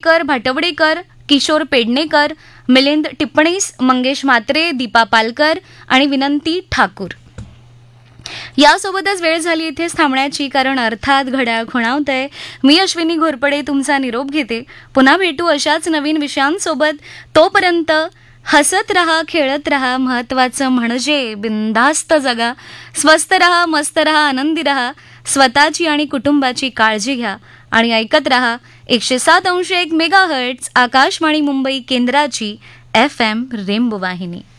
केळकर, भाटवडेकर, किशोर पेडणेकर, मिलिंद टिप्पणीस, मंगेश म्हात्रे, दीपा पालकर आणि विनंती ठाकूर. यासोबतच वेळ झाली इथेच थांबण्याची, कारण अर्थात घड्याळ खुणावतंय. मी अश्विनी घोरपडे तुमचा निरोप घेते. पुन्हा भेटू अशाच नवीन विषयांसोबत. तोपर्यंत हसत रहा, खेळत रहा, महत्वाचं म्हणजे बिनधास्त जगा. स्वस्थ रहा, मस्त रहा, आनंदी रहा. स्वतःची आणि कुटुंबाची काळजी घ्या आणि ऐकत रहा 107.1 मेगाहर्ट्झ आकाशवाणी मुंबई केंद्राची FM रेनबो वाहिनी.